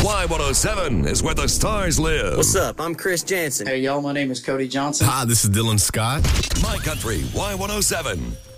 Y107 is where the stars live. What's up? I'm Chris Jansen. Hey, y'all, my name is Cody Johnson. Hi, this is Dylan Scott. My Country Y107.